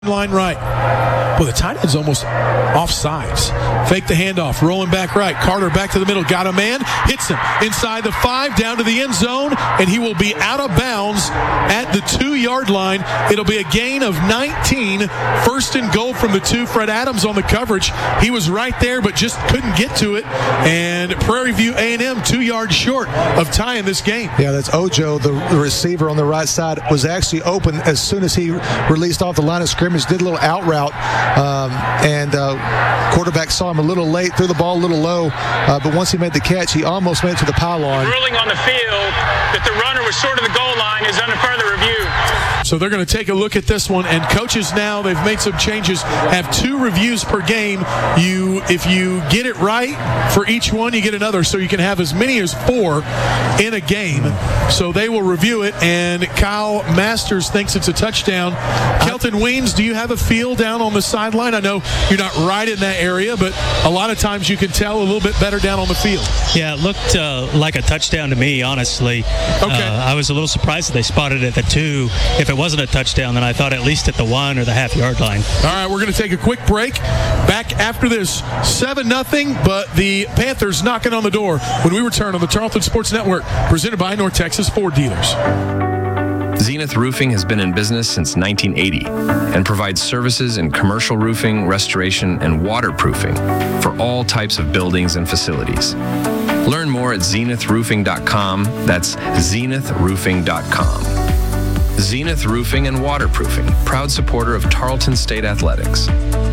Line right. Well, the tight end's almost offsides. Fake the handoff, rolling back right. Carter back to the middle, got a man, hits him inside the 5, down to the end zone, and he will be out of bounds at the 2-yard line. It'll be a gain of 19. First and goal from the 2. Fred Adams on the coverage. He was right there, but just couldn't get to it. And Prairie View A&M 2 yards short of tying this game. Yeah, that's Ojo, the receiver on the right side, was actually open as soon as he released off the line of scrimmage. Did a little out route, and quarterback saw him a little late, threw the ball a little low, but once he made the catch, he almost made it to the pylon. Ruling on the field that the runner was short of the goal line is under further review. So they're going to take a look at this one, and coaches now, they've made some changes, have 2 reviews per game. If you get it right for each one, you get another, so you can have as many as 4 in a game. So they will review it, and Kyle Masters thinks it's a touchdown. Kelton Weems, do you have a feel down on the sideline? I know you're not right in that area, but a lot of times you can tell a little bit better down on the field. Yeah, it looked like a touchdown to me, honestly. Okay. I was a little surprised that they spotted it at the 2. If it wasn't a touchdown, then I thought at least at the 1 or the half-yard line. All right, we're going to take a quick break. Back after this, 7-0, but the Panthers knocking on the door when we return on the Tarleton Sports Network, presented by North Texas Ford Dealers. Zenith Roofing has been in business since 1980 and provides services in commercial roofing, restoration, and waterproofing for all types of buildings and facilities. Learn more at zenithroofing.com. That's zenithroofing.com. Zenith Roofing and Waterproofing, proud supporter of Tarleton State Athletics.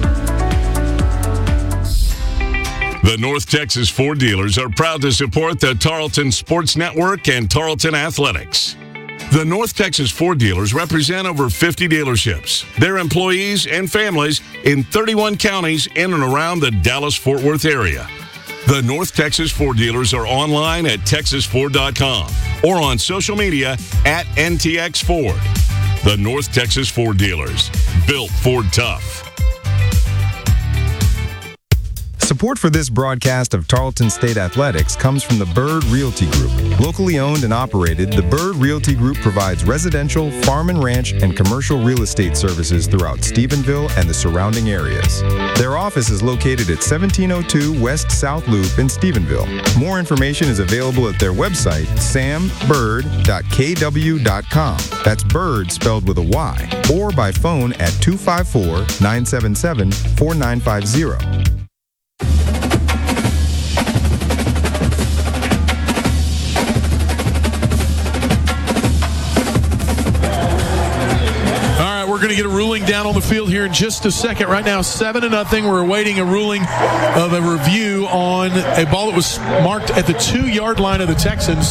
The North Texas Ford Dealers are proud to support the Tarleton Sports Network and Tarleton Athletics. The North Texas Ford Dealers represent over 50 dealerships, their employees and families in 31 counties in and around the Dallas-Fort Worth area. The North Texas Ford Dealers are online at texasford.com or on social media at NTX Ford. The North Texas Ford Dealers, built Ford tough. Support for this broadcast of Tarleton State Athletics comes from the Bird Realty Group. Locally owned and operated, the Bird Realty Group provides residential, farm and ranch, and commercial real estate services throughout Stephenville and the surrounding areas. Their office is located at 1702 West South Loop in Stephenville. More information is available at their website, sambird.kw.com. That's Bird spelled with a Y, or by phone at 254-977-4950. We're going to get a ruling down on the field here in just a second. Right now, 7-0. We're awaiting a ruling of a review on a ball that was marked at the 2-yard line of the Texans,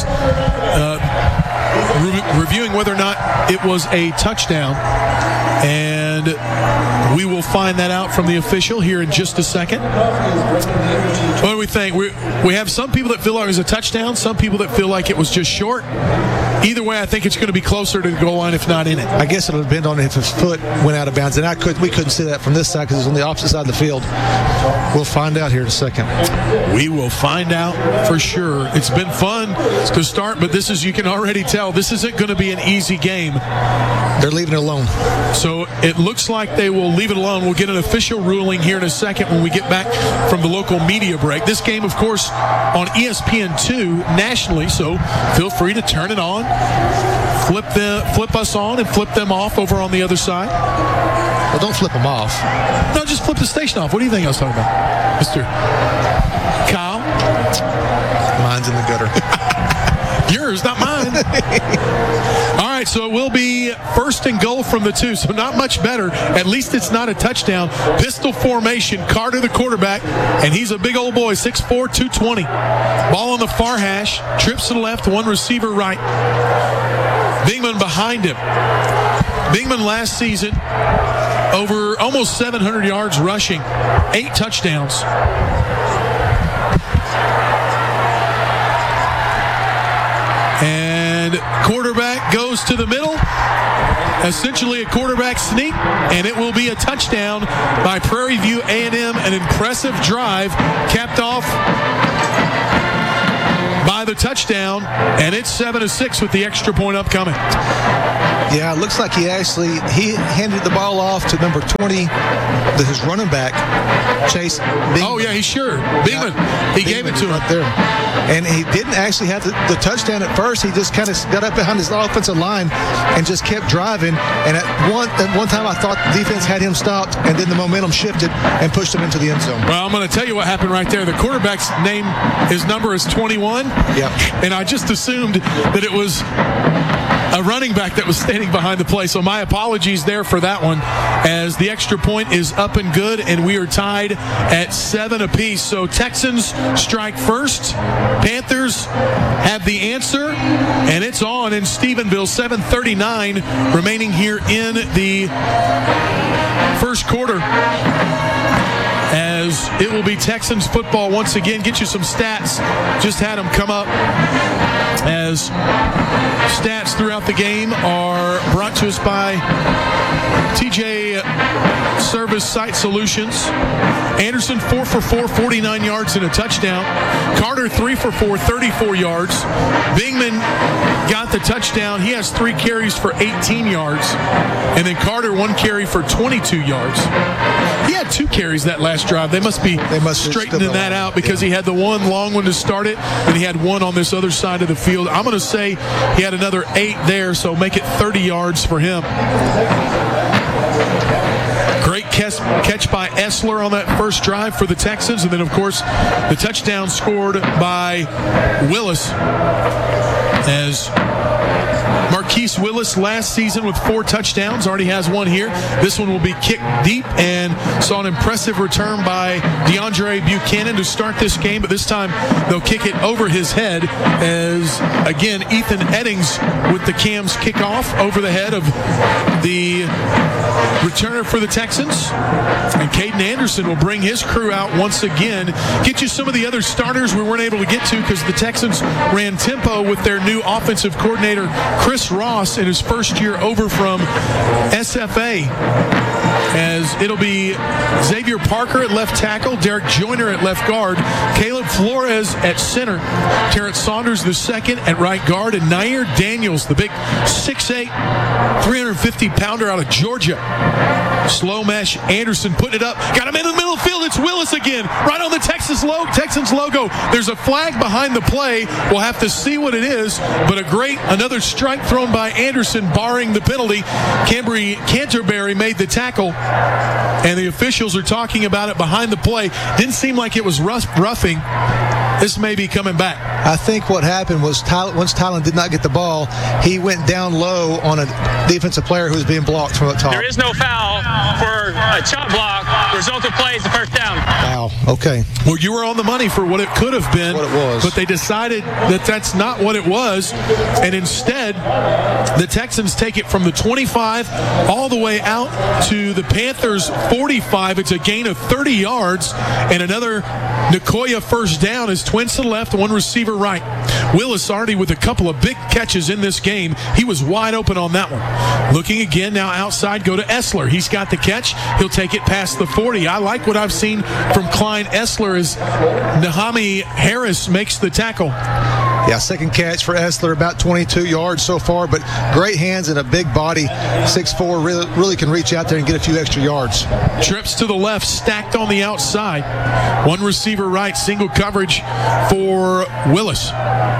reviewing whether or not it was a touchdown. And we will find that out from the official here in just a second. What do we think? We have some people that feel like it was a touchdown, some people that feel like it was just short. Either way, I think it's going to be closer to the goal line, if not in it. I guess it'll depend on if his foot went out of bounds, and we couldn't see that from this side because it's on the opposite side of the field. We'll find out here in a second. We will find out for sure. It's been fun to start, but you can already tell, this isn't going to be an easy game. They're leaving it alone. So it looks like they will leave it alone. We'll get an official ruling here in a second when we get back from the local media break. This game, of course, on ESPN2 nationally, so feel free to turn it on. Flip us on and flip them off over on the other side. Well, don't flip them off. No, just flip the station off. What do you think I was talking about, Mr. Kyle? Mine's in the gutter. Yours, not mine. All right, so it will be first and goal from the 2, so not much better. At least it's not a touchdown. Pistol formation, Carter the quarterback, and he's a big old boy, 6'4", 220. Ball on the far hash, trips to the left, one receiver right. Bingman behind him. Bingman last season, over almost 700 yards rushing, 8 touchdowns. And quarterback goes to the middle. Essentially a quarterback sneak, and it will be a touchdown by Prairie View A&M. An impressive drive capped off by another touchdown, and it's 7-6 with the extra point upcoming. Yeah, it looks like he handed the ball off to number 20, his running back, Chase Bingman. Oh, yeah, Bingman. He gave it to him. Right there. And he didn't actually have the touchdown at first. He just kind of got up behind his offensive line and just kept driving. And at one time I thought the defense had him stopped, and then the momentum shifted and pushed him into the end zone. Well, I'm going to tell you what happened right there. The quarterback's his number is 21. Yep. And I just assumed that it was a running back that was standing behind the play. So my apologies there for that one, as the extra point is up and good, and we are tied at 7 apiece. So Texans strike first. Panthers have the answer, and it's on in Stephenville. 7:39 remaining here in the first quarter, as it will be Texans football once again. Get you some stats. Just had them come up, as stats throughout the game are brought to us by TJ Service Site Solutions. Anderson 4 for 4, 49 yards and a touchdown. Carter 3 for 4, 34 yards. Bingman got the touchdown. He has 3 carries for 18 yards. And then Carter 1 carry for 22 yards. He had 2 carries that last drive. They must straightening that out, because he had the one long one to start it, and he had one on this other side of the field. I'm going to say he had another 8 there, so make it 30 yards for him. Great catch by Essler on that first drive for the Texans. And then, of course, the touchdown scored by Willis, as Marquise Willis last season with 4 touchdowns, already has 1 here. This one will be kicked deep, and saw an impressive return by DeAndre Buchanan to start this game, but this time they'll kick it over his head, as, again, Ethan Eddings with the Cams kickoff over the head of the returner for the Texans. And Caden Anderson will bring his crew out once again. Get you some of the other starters we weren't able to get to, because the Texans ran tempo with their new offensive coordinator, Chris Ross, in his first year over from SFA, as it'll be Xavier Parker at left tackle, Derek Joyner at left guard, Caleb Flores at center, Terrence Saunders the second at right guard, and Nair Daniels, the big 6'8", 350-pounder out of Georgia. Slow mesh, Anderson putting it up, got him in the middle of the field. It's Willis again, right on the Texans logo. There's a flag behind the play. We'll have to see what it is, but another strike thrown by Anderson, barring the penalty. Canterbury made the tackle, and the officials are talking about it behind the play. Didn't seem like it was roughing. This may be coming back. I think what happened was once Tylen did not get the ball, he went down low on a defensive player who was being blocked from up top. There is no foul for a chop block. Result of play is the first down. Wow. Okay. Well, you were on the money for what it could have been. What it was. But they decided that that's not what it was. And instead, the Texans take it from the 25 all the way out to the Panthers' 45. It's a gain of 30 yards. And another Nicoya first down, is twins to the left, 1 receiver right. Willis already with a couple of big catches in this game. He was wide open on that one. Looking again now outside, go to Essler. He's got the catch. He'll take it past the 40. I like what I've seen from Klein Essler, as Nahami Harris makes the tackle. Yeah, second catch for Essler, about 22 yards so far, but great hands and a big body. 6'4", really can reach out there and get a few extra yards. Trips to the left, stacked on the outside. 1 receiver right, single coverage for Willis.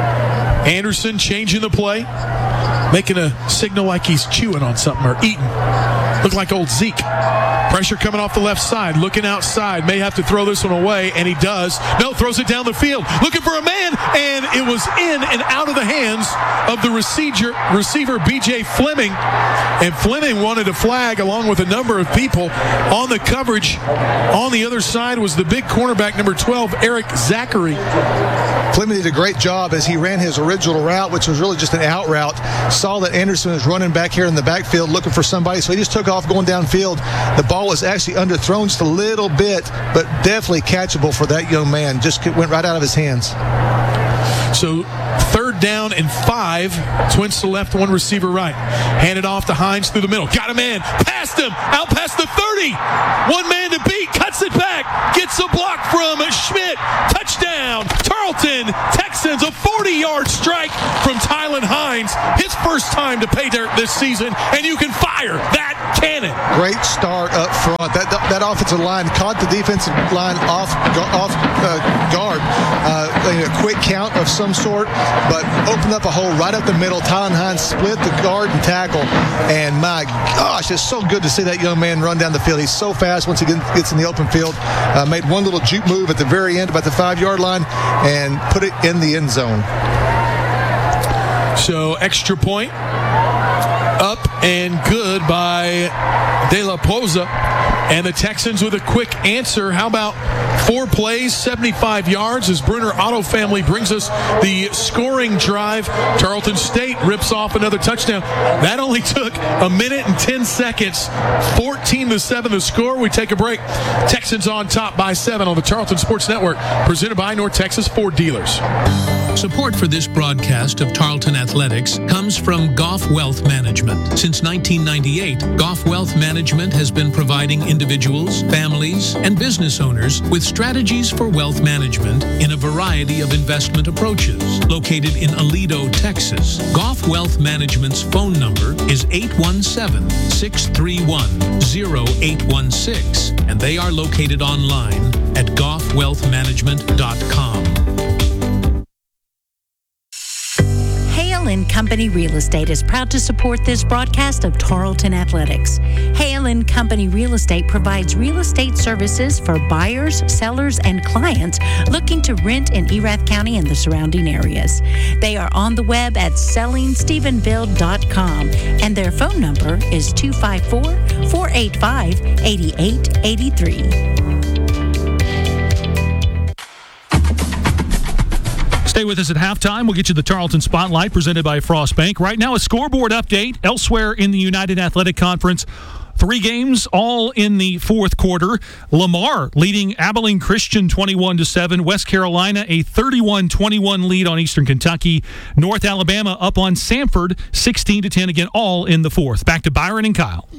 Anderson changing the play, making a signal like he's chewing on something or eating. Look like old Zeke. Pressure coming off the left side, looking outside, may have to throw this one away, and he does. No, throws it down the field, looking for a man, and it was in and out of the hands of the receiver B.J. Fleming, and Fleming wanted a flag along with a number of people on the coverage. On the other side was the big cornerback, number 12, Eric Zachary. Fleming did a great job as he ran his original route, which was really just an out route. Saw that Anderson was running back here in the backfield looking for somebody, so he just took off going downfield. The ball was actually underthrown just a little bit, but definitely catchable for that young man. Just went right out of his hands. So 3rd down and 5. Twins to the left, 1 receiver right. Handed off to Hines through the middle. Got a man. Past him. Out past the 30. 1 man to beat. Cuts it back. Gets a block from Schmidt. Touchdown. Tarleton Texans. A 40-yard 50-yard strike from Tylan Hines, his first time to pay dirt this season, and you can fire that cannon. Great start up front. That offensive line caught the defensive line off guard. A quick count of some sort, but opened up a hole right up the middle. Tylan Hines split the guard and tackle, and my gosh, it's so good to see that young man run down the field. He's so fast once he gets in the open field. Made one little juke move at the very end, about the 5-yard line, and put it in the end zone. So extra point up and good by De La Poza. And the Texans with a quick answer. How about 4 plays, 75 yards as Bruner Auto Family brings us the scoring drive. Tarleton State rips off another touchdown. That only took a minute and 10 seconds. 14-7 the score. We take a break. Texans on top by 7 on the Tarleton Sports Network, presented by North Texas Ford Dealers. Support for this broadcast of Tarleton Athletics comes from Goff Wealth Management. Since 1998, Goff Wealth Management has been providing individuals, families, and business owners with strategies for wealth management in a variety of investment approaches. Located in Aledo, Texas, Goff Wealth Management's phone number is 817-631-0816, and they are located online at goffwealthmanagement.com. Hale & Company Real Estate is proud to support this broadcast of Tarleton Athletics. Hale & Company Real Estate provides real estate services for buyers, sellers, and clients looking to rent in Erath County and the surrounding areas. They are on the web at sellingstephenville.com, and their phone number is 254-485-8883. Stay with us at halftime. We'll get you the Tarleton Spotlight presented by Frost Bank. Right now, a scoreboard update elsewhere in the United Athletic Conference. 3 games, all in the fourth quarter. Lamar leading Abilene Christian 21-7. West Carolina a 31-21 lead on Eastern Kentucky. North Alabama up on Samford 16-10. Again, all in the fourth. Back to Byron and Kyle.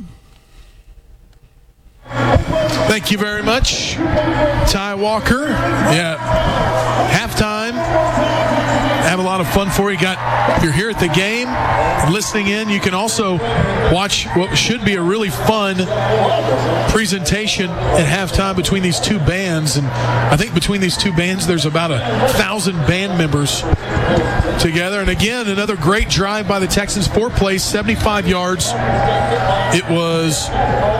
Thank you very much, Ty Walker. Yeah, halftime. Have a lot of fun for you. If you're here at the game and listening in, you can also watch what should be a really fun presentation at halftime between these two bands. And I think between these two bands, there's about 1,000 band members together. And again, another great drive by the Texans. 4 plays, 75 yards. It was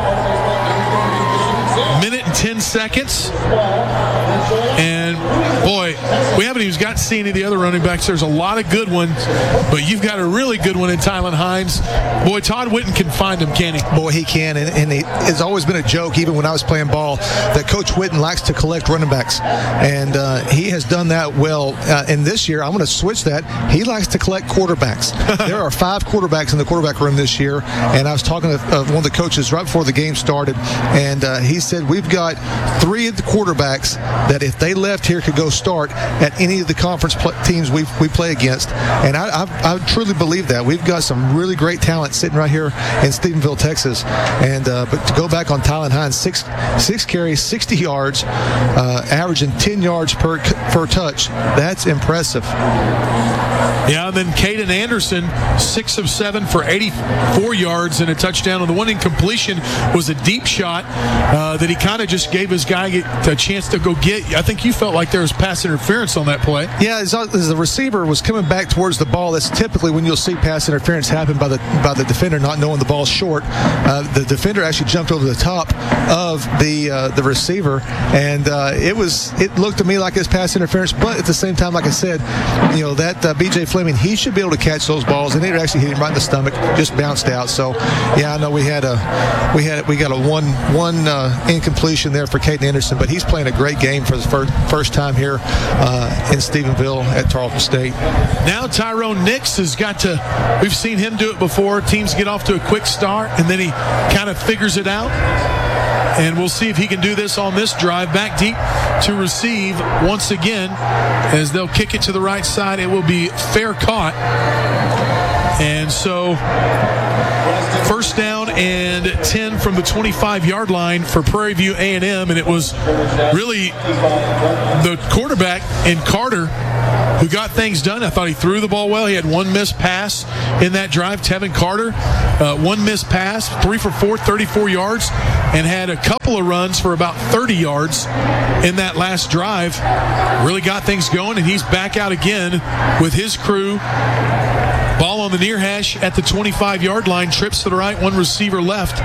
minute and 10 seconds. And boy, we haven't even got to see any of the other running backs. There's a lot of good ones, but you've got a really good one in Tylan Hines. Boy, Todd Whitten can find him, can he? Boy, he can, and it's always been a joke, even when I was playing ball, that Coach Whitten likes to collect running backs, and he has done that well. And this year, I'm going to switch that. He likes to collect quarterbacks. There are 5 quarterbacks in the quarterback room this year, and I was talking to one of the coaches right before the game started, and he said we've got 3 of the quarterbacks that if they left here could go start at any of the conference teams we play against. And I truly believe that. We've got some really great talent sitting right here in Stephenville, Texas. And but to go back on Tylan Hines, 6 carries, 60 yards, averaging 10 yards per touch. That's impressive. Yeah, and then Caden Anderson, 6 of 7 for 84 yards and a touchdown. And the one incompletion was a deep shot that he kind of just gave his guy a chance to go get. I think you felt like there was pass interference on that play. Yeah, as the receiver was coming back towards the ball, that's typically when you'll see pass interference happen by the defender not knowing the ball's short. The defender actually jumped over the top of the receiver, and it looked to me like it's pass interference. But at the same time, like I said, that B.J. Fleming, he should be able to catch those balls, and it actually hit him right in the stomach, just bounced out. So, yeah, I know we got a one incompletion there for Caden Anderson, but he's playing a great game for the first time here in Stephenville at Tarleton State. Now Tyrone Nix has got to, we've seen him do it before. Teams get off to a quick start, and then he kind of figures it out. And we'll see if he can do this on this drive. Back deep to receive once again as they'll kick it to the right side. It will be fair caught. And so first down 10 from the 25-yard line for Prairie View A&M, and it was really the quarterback in Carter who got things done. I thought he threw the ball well. He had one missed pass in that drive. Tevin Carter, one missed pass, 3 for 4, 34 yards, and had a couple of runs for about 30 yards in that last drive. Really got things going, and he's back out again with his crew. Ball on the near hash at the 25-yard line. Trips to the right, one receiver left.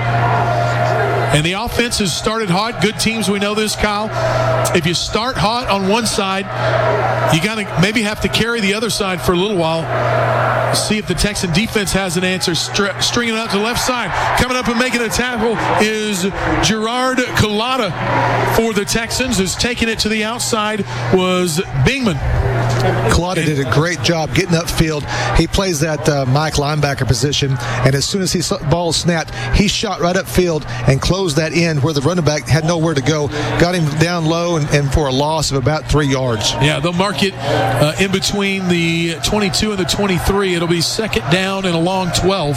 And the offense has started hot. Good teams, we know this, Kyle. If you start hot on one side, you got to maybe have to carry the other side for a little while. See if the Texan defense has an answer. Stringing it out to the left side. Coming up and making a tackle is Gerard Collada for the Texans. Is taking it to the outside was Bingman. Collada did a great job getting upfield. He plays that Mike linebacker position, and as soon as he saw the ball snapped, he shot right upfield and closed that end where the running back had nowhere to go. Got him down low and for a loss of about 3 yards. Yeah, they'll mark it in between the 22 and the 23. It'll be second down and a long 12.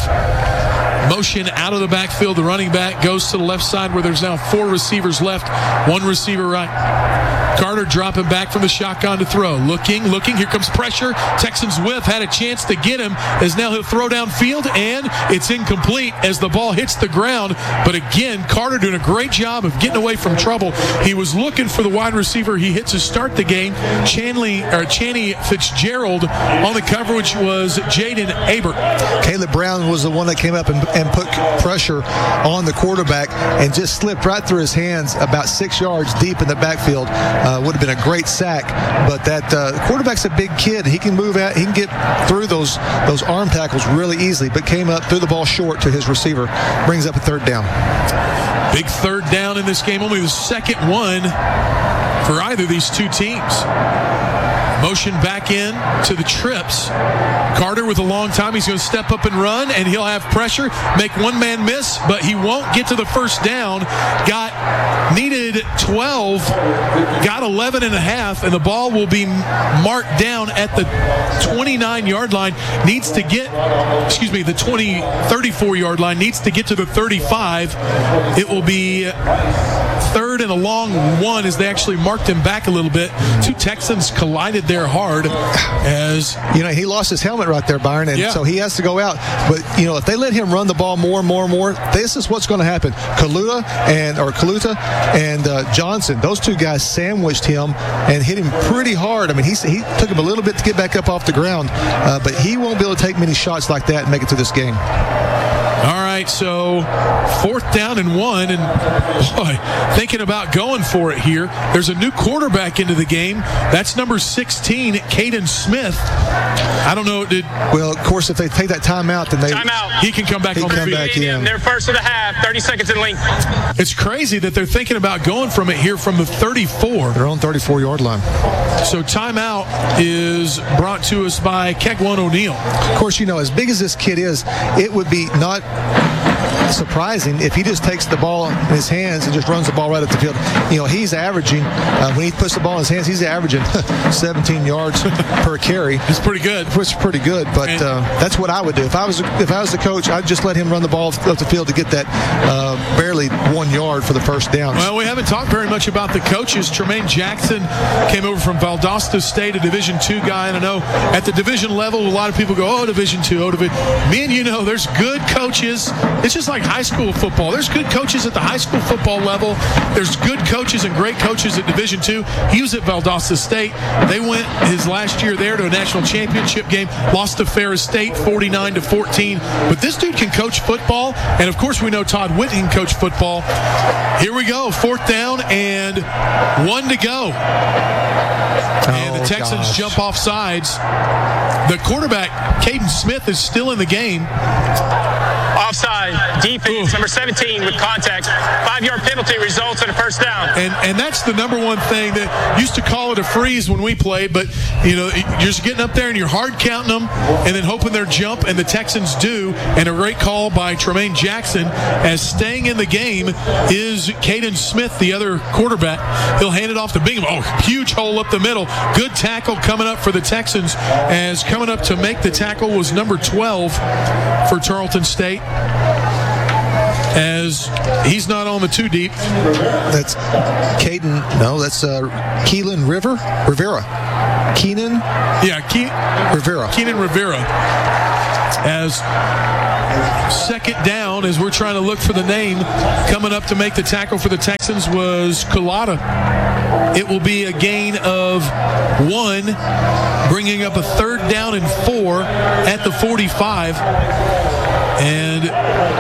Motion out of the backfield. The running back goes to the left side where there's now 4 receivers left, 1 receiver right. Carter dropping back from the shotgun to throw. Looking. Here comes pressure. Texans whiff. Had a chance to get him as now he'll throw downfield, and it's incomplete as the ball hits the ground. But again, Carter doing a great job of getting away from trouble. He was looking for the wide receiver he hit to start the game. Channy Fitzgerald on the coverage was Jaden Aber. Caleb Brown was the one that came up and put pressure on the quarterback and just slipped right through his hands about 6 yards deep in the backfield. Would have been a great sack, but that quarterback's a big kid. He can move out. He can get through those arm tackles really easily, but came up, threw the ball short to his receiver. Brings up a third down. Big third down in this game. Only the second one for either of these two teams. Motion back in to the trips. Carter with a long time. He's going to step up and run, and he'll have pressure. Make one man miss, but he won't get to the first down. Needed 12, got 11 and a half, and the ball will be marked down at the 29-yard line. Needs to get, the 34-yard line. Needs to get to the 35. It will be third and a long 1 as they actually marked him back a little bit. Two Texans collided there hard as he lost his helmet right there, Byron, and so he has to go out. But if they let him run the ball more, this is what's going to happen. Kaluta and Johnson, those two guys sandwiched him and hit him pretty hard. I mean, he took him a little bit to get back up off the ground, but he won't be able to take many shots like that and make it through this game. All right, so fourth down and 1, and boy, thinking about going for it here. There's a new quarterback into the game. That's number 16, Caden Smith. I don't know. Well, of course, if they take that timeout, then he can come back on the field. Back in. They're first of the half, 30 seconds in length. It's crazy that they're thinking about going from it here from the 34. Their own 34-yard line. So timeout is brought to us by Kegwan O'Neill. Of course, as big as this kid is, it would be not surprising if he just takes the ball in his hands and just runs the ball right up the field. He's averaging, when he puts the ball in his hands, he's averaging 17 yards per carry. It's pretty good. It's pretty good, but that's what I would do. If I was the coach, I'd just let him run the ball up the field to get that barely 1 yard for the first down. Well, we haven't talked very much about the coaches. Tremaine Jackson came over from Valdosta State, a Division II guy, and I know at the division level, a lot of people go, Division II, Me and there's good coaches. It's just like high school football. There's good coaches at the high school football level. There's good coaches and great coaches at Division II. He was at Valdosta State. They went his last year there to a national championship game, lost to Ferris State 49-14. But this dude can coach football, and of course we know Todd Whitten can coach football. Here we go, fourth down and 1 to go. And the Texans jump off sides. The quarterback, Caden Smith, is still in the game. Offside, defense, number 17 with contact. 5-yard penalty results in a first down. And that's the number one thing that used to call it a freeze when we played, but you're just getting up there and you're hard counting them and then hoping they'll jump, and the Texans do. And a great call by Tremaine Jackson, as staying in the game is Caden Smith, the other quarterback. He'll hand it off to Bingham. Huge hole up the middle. Good tackle coming up for the Texans, as coming up to make the tackle was number 12 for Tarleton State. as he's not on the 2 deep. That's Caden. No, that's Keelan Rivera. Keenan. Yeah, Rivera. Keenan Rivera. As second down, as we're trying to look for the name, coming up to make the tackle for the Texans was Culotta. It will be a gain of 1, bringing up a 3rd down and 4 at the 45. And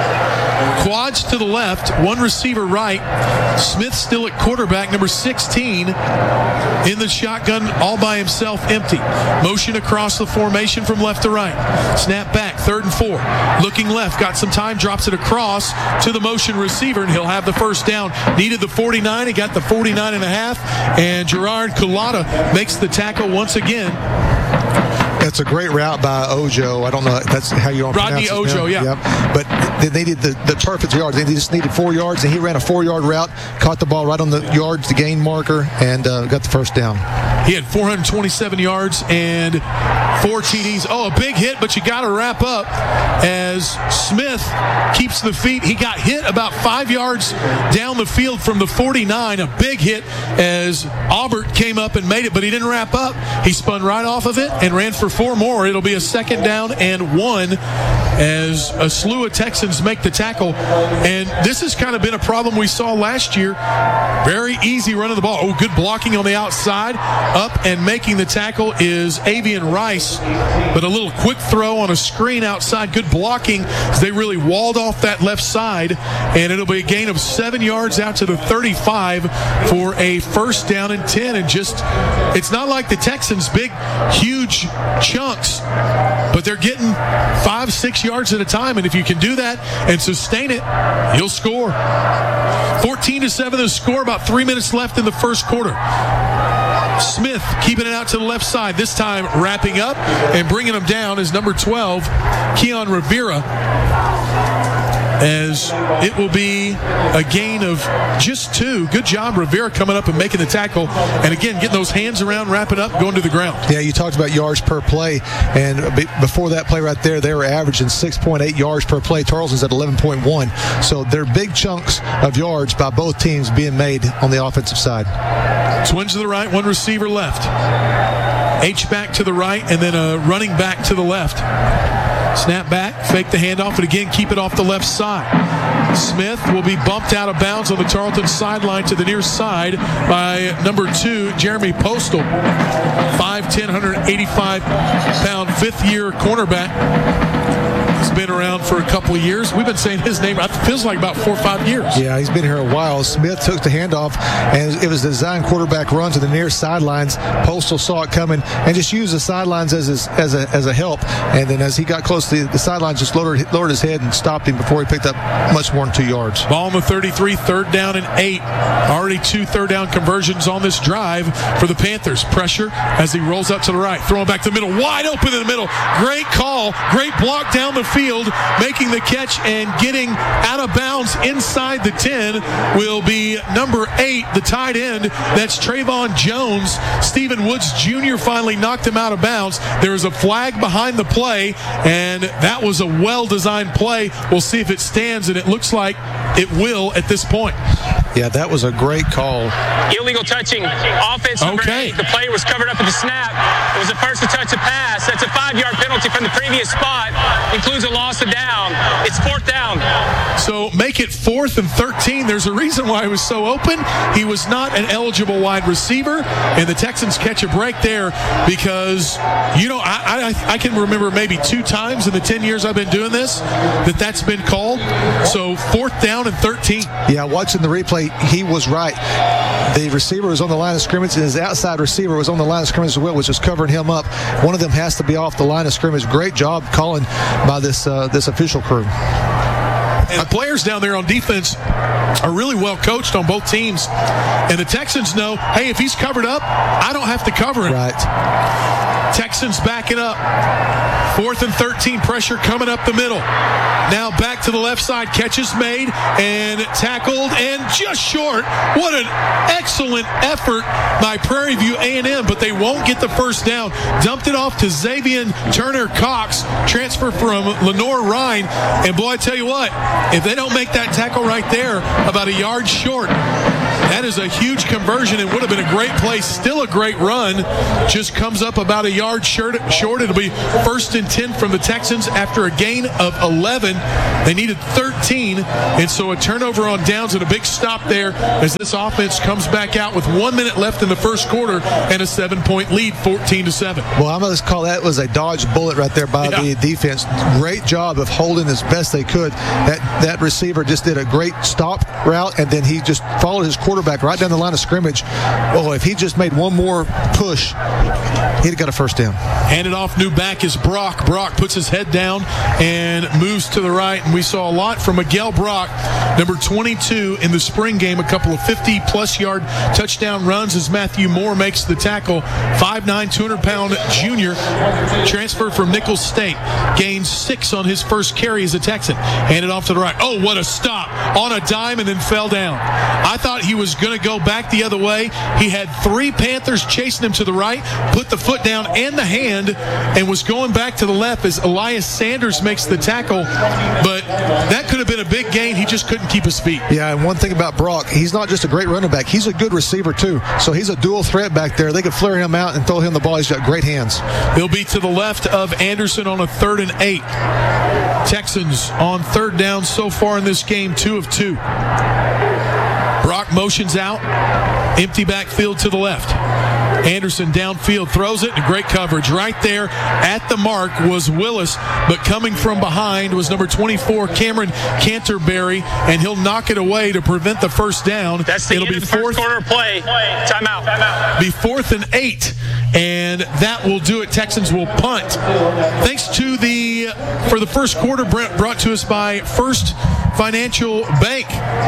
quads to the left, 1 receiver right. Smith still at quarterback, number 16, in the shotgun all by himself, empty. Motion across the formation from left to right. Snap back, 3rd and 4. Looking left, got some time, drops it across to the motion receiver, and he'll have the first down. Needed the 49, he got the 49.5, and Gerard Culotta makes the tackle once again. That's a great route by Ojo. I don't know if that's how you want to pronounce Rodney his Ojo, name. yeah. Yep. But they needed the perfect yards. They just needed 4 yards, and he ran a 4-yard route, caught the ball right on the yards, the gain marker, and got the first down. He had 427 yards and 4 TDs. Oh, a big hit, but you got to wrap up as Smith keeps the feet. He got hit about 5 yards down the field from the 49. A big hit as Aubert came up and made it, but he didn't wrap up. He spun right off of it and ran for 4 more. It'll be a 2nd down and 1 as a slew of Texans make the tackle. And this has kind of been a problem we saw last year. Very easy running the ball. Oh, good blocking on the outside. Up and making the tackle is Avian Rice, but a little quick throw on a screen outside. Good blocking as they really walled off that left side, and it'll be a gain of 7 yards out to the 35 for a 1st down and 10. And just, it's not like the Texans big, huge chunks, but they're getting 5-6 yards at a time, and if you can do that and sustain it, you'll score. 14-7 the score, about 3 minutes left in the first quarter. Smith keeping it out to the left side, this time wrapping up and bringing him down is number 12, Keon Rivera, as it will be a gain of just 2. Good job, Rivera, coming up and making the tackle, and again getting those hands around, wrapping up, going to the ground. Yeah, you talked about yards per play, and before that play right there, they were averaging 6.8 yards per play. Tarleton's at 11.1, so they're big chunks of yards by both teams being made on the offensive side. Twins to the right, 1 receiver left. H-back to the right, and then a running back to the left. Snap back, fake the handoff, and again keep it off the left side. Smith will be bumped out of bounds on the Tarleton sideline to the near side by number 2, Jeremy Postal. 5'10", 185-pound, 5th-year cornerback. He's been around for a couple of years. We've been saying his name, it feels like about 4 or 5 years. Yeah, he's been here a while. Smith took the handoff, and it was a design quarterback run to the near sidelines. Postal saw it coming and just used the sidelines as a help. And then as he got close to the sidelines, just lowered his head and stopped him before he picked up much more than 2 yards. Ball on the 33, 3rd down and 8. Already 2 third down conversions on this drive for the Panthers. Pressure as he rolls up to the right, throwing back to the middle, wide open in the middle. Great call, great block down the field, making the catch and getting out of bounds inside the 10 will be number 8, the tight end. That's Trayvon Jones. Stephen Woods Jr. finally knocked him out of bounds. There is a flag behind the play, and that was a well-designed play. We'll see if it stands, and it looks like it will at this point. Yeah, that was a great call. Illegal touching. Offense number 8. The play was covered up at the snap. It was the first to touch a pass. That's a 5-yard penalty from the previous spot. Includes a loss of down. It's 4th down. So make it 4th and 13. There's a reason why he was so open. He was not an eligible wide receiver, and the Texans catch a break there because, you know, I can remember maybe 2 times in the 10 years I've been doing this that's been called. So 4th down and 13. Yeah, watching the replay, he was right. The receiver was on the line of scrimmage, and his outside receiver was on the line of scrimmage as well, was just covering him up. One of them has to be off the line of scrimmage. Great job calling by this official crew. And the players down there on defense are really well coached on both teams. And the Texans know, hey, if he's covered up, I don't have to cover him. Right. Texans backing up. 4th and 13, pressure coming up the middle. Now back to the left side. Catch is made and tackled and just short. What an excellent effort by Prairie View A&M, but they won't get the first down. Dumped it off to Xavier Turner-Cox, transfer from Lenore Rhine. And boy, I tell you what, if they don't make that tackle right there, about a yard short, that is a huge conversion. It would have been a great play. Still a great run. Just comes up about a yard short. It'll be 1st and 10 from the Texans after a gain of 11. They needed 13. And so a turnover on downs and a big stop there as this offense comes back out with 1 minute left in the first quarter and a 7-point lead, 14-7. Well, I'm going to call that was a dodge bullet right there by the defense. Great job of holding as best they could. That receiver just did a great stop route, and then he just followed his quarterback right down the line of scrimmage. Oh, if he just made one more push, he'd have got a first down. Handed off, new back is Brock. Brock puts his head down and moves to the right. And we saw a lot from Miguel Brock, number 22 in the spring game. A couple of 50-plus yard touchdown runs as Matthew Moore makes the tackle. 5'9", 200-pound junior, transferred from Nicholls State. Gains 6 on his first carry as a Texan. Handed off to the right. Oh, what a stop on a dime and then fell down. I thought he was going to go back the other way. He had 3 Panthers chasing him to the right, put the foot down and the hand, and was going back to the left as Elias Sanders makes the tackle. But that could have been a big gain. He just couldn't keep his feet. Yeah, and one thing about Brock, he's not just a great running back. He's a good receiver, too. So he's a dual threat back there. They could flare him out and throw him the ball. He's got great hands. He'll be to the left of Anderson on a 3rd and 8. Texans on 3rd down so far in this game, 2 of 2. Brock motions out. Empty backfield to the left. Anderson downfield throws it, and great coverage. Right there at the mark was Willis, but coming from behind was number 24, Cameron Canterbury, and he'll knock it away to prevent the first down. That's the end of the first quarter play. Timeout. Be 4th and 8, and that will do it. Texans will punt. Thanks to for the first quarter, brought to us by First Financial Bank.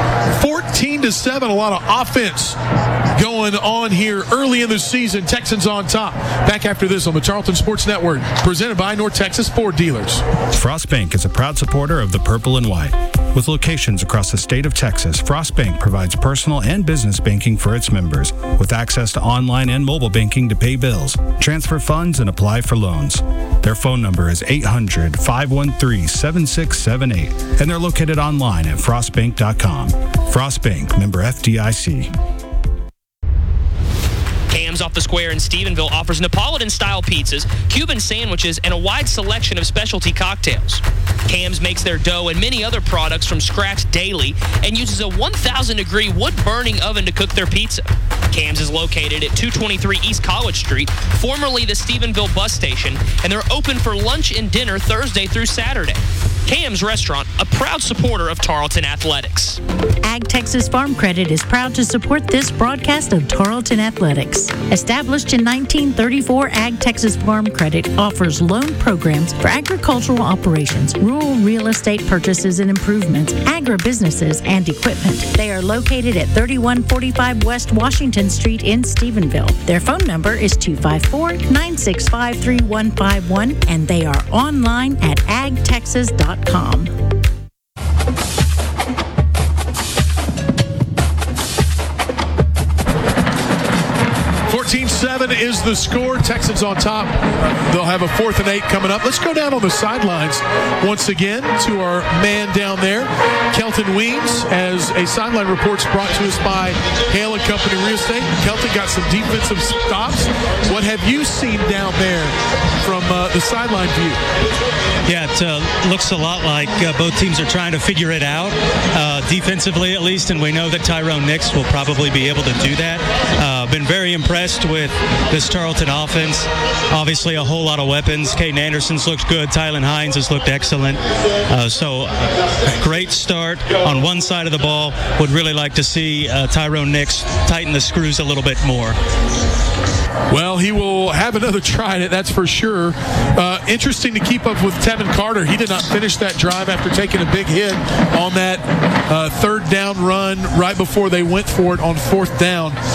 14-7, a lot of offense going on here early in the season. Texans on top. Back after this on the Tarleton Sports Network, presented by North Texas Ford Dealers. Frost Bank is a proud supporter of the Purple and White. With locations across the state of Texas, Frost Bank provides personal and business banking for its members, with access to online and mobile banking to pay bills, transfer funds, and apply for loans. Their phone number is 800-513-7678, and they're located online at frostbank.com. Frost Bank, member FDIC. Cam's Off the Square in Stephenville offers Neapolitan-style pizzas, Cuban sandwiches, and a wide selection of specialty cocktails. Cam's makes their dough and many other products from scratch daily and uses a 1,000-degree wood-burning oven to cook their pizza. Cam's is located at 223 East College Street, formerly the Stephenville bus station, and they're open for lunch and dinner Thursday through Saturday. Cam's Restaurant, a proud supporter of Tarleton Athletics. Ag Texas Farm Credit is proud to support this broadcast of Tarleton Athletics. Established in 1934, Ag Texas Farm Credit offers loan programs for agricultural operations, rural real estate purchases and improvements, agribusinesses, and equipment. They are located at 3145 West Washington Street in Stephenville. Their phone number is 254-965-3151, and they are online at agtexas.com. 14-7 is the score. Texans on top. They'll have a 4th and 8 coming up. Let's go down on the sidelines once again to our man down there, Kelton Weems, as a sideline report's brought to us by Hale & Company Real Estate. Kelton got some defensive stops. What have you seen down there from the sideline view? Yeah, it looks a lot like both teams are trying to figure it out, defensively at least, and we know that Tyrone Nix will probably be able to do that. Been very impressed with this Tarleton offense. Obviously, a whole lot of weapons. Caden Anderson's looked good. Tylen Hines has looked excellent. So, great start on one side of the ball. Would really like to see Tyrone Nix tighten the screws a little bit more. Well, he will have another try at it, that's for sure. Interesting to keep up with Tevin Carter. He did not finish that drive after taking a big hit on that 3rd down run right before they went for it on 4th down.